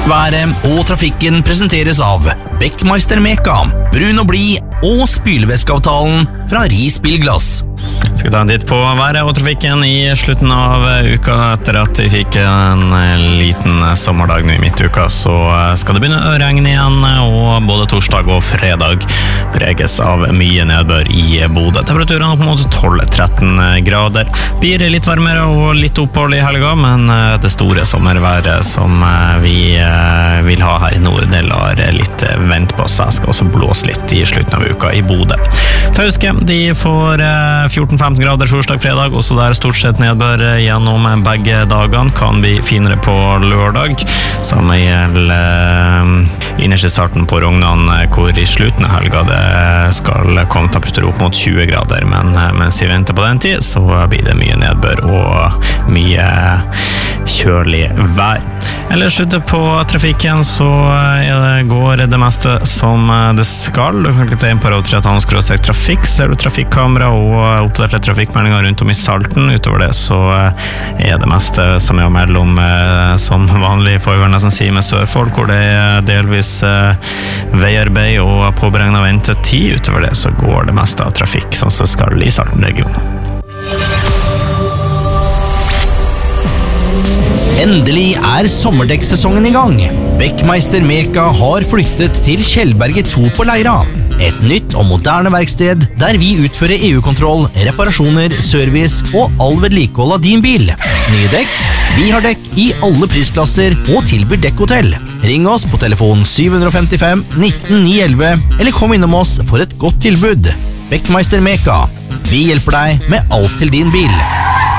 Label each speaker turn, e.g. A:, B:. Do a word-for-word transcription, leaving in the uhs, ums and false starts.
A: Været og trafikken presenteres av Beckmeister Meka, brun og blid og spylevæskeavtalen fra Ris Bilglass.
B: Skal vi ta en titt på været og trafikken i slutten av uka. Etter at vi fikk en liten sommerdag nå i midtuka, så skal det begynne å regne igjen, og både torsdag og fredag preges av mye nedbør i Bodø. Temperaturen opp mot tolv til tretten grader. Blir litt varmere og litt opphold i helga, men det store sommerværet som vi vil ha her i nord, det lar litt vent på seg. Skal også blåse litt i slutten av uka i Bodø. Fauske, de får fjorten til femten grader torsdag, fredag, også der stort sett nedbør gjennom begge dagene. Kan bli finere på lørdag, samme gjelder innerst i starten på Rognan, hvor i slutten av helga det skal komme temperatur opp mot tjue grader, men mens vi venter på den tid, så blir det mye nedbør og mye kjølig vær. Ellers ute på trafikken så går det meste som det skal. Du kan klikke inn på Radio tre skråstrek trafikk, ser du trafikkamera og oppdaterte trafikkmeldinger rundt om i Salten. Utover det så er det meste som er mellom som vanlig, får vi vel nesten si, med Sørfold, hvor det er delvis veiarbeid og påberegnet ventetid. Utover det så går det meste av trafikk som så skal i Salten-regionen.
A: Endelig er sommerdekksesongen i gang. Beckmeister Meka har flyttet til Kjellberget to på Leira. Et nytt og moderne verksted der vi utfører E U-kontroll, reparasjoner, service og all vedlikehold av din bil. Nye dekk, vi har dekk i alle prisklasser og tilbyr dekkhotell. Ring oss på telefon syv fem fem, nitten ni elleve eller kom innom oss for et godt tilbud. Beckmeister Meka. Vi hjelper deg med alt til din bil.